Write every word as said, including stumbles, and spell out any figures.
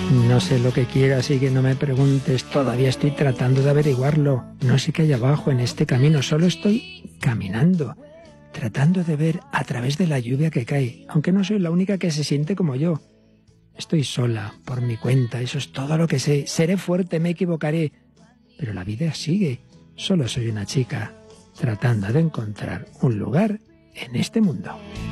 No sé lo que quiero, así que no me preguntes. Todavía estoy tratando de averiguarlo. No sé qué hay abajo en este camino. Solo estoy caminando, tratando de ver a través de la lluvia que cae, aunque no soy la única que se siente como yo. Estoy sola, por mi cuenta, eso es todo lo que sé. Seré fuerte, me equivocaré, pero la vida sigue. Solo soy una chica, tratando de encontrar un lugar en este mundo.